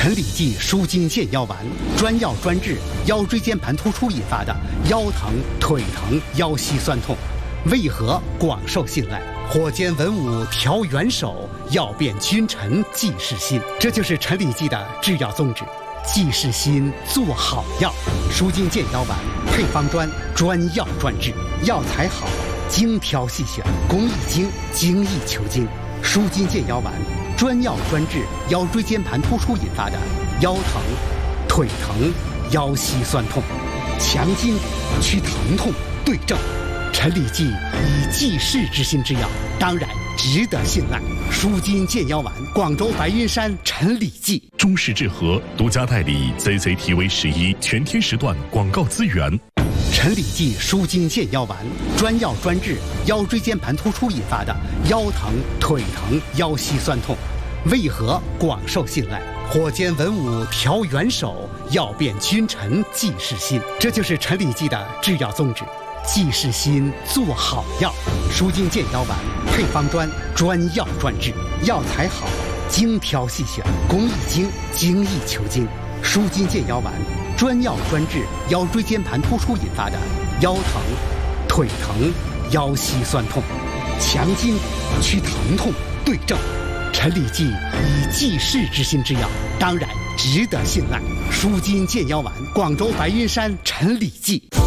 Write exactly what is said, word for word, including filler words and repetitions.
陈李济舒筋健腰丸，专药专治腰椎间盘突出引发的腰疼、腿疼、腰膝酸痛，为何广受信赖？火尖文武调元首，药变君臣济世心。这就是陈李济的制药宗旨。济世心，做好药。舒筋健腰丸配方专，专药专治，药材好，精挑细选，工艺精，精益求精。舒筋健腰丸专药专治腰椎间盘突出引发的腰疼、腿疼、腰膝酸痛，强筋骨，祛疼痛，对症。陈李济以济世之心之药，当然值得信赖。舒筋健腰丸，广州白云山陈李济。 中式治和独家代理 C C T V 十一全天时段广告资源。 陈李济舒筋健腰丸，专药专治腰椎间盘突出引发的腰疼、腿疼、腰膝酸痛，为何广受信赖？火尖文武调元首，药变君臣济世心。这就是陈李济的制药宗旨。济世心，做好药。舒筋健腰丸配方专，专药专治，药材好，精挑细选，工艺精，精益求精。舒筋健腰丸专药专治腰椎间盘突出引发的腰疼、腿疼、腰膝酸痛，强筋骨，祛疼痛，对症。陈李济以济世之心之药，当然值得信赖。舒筋健腰丸，广州白云山陈李济。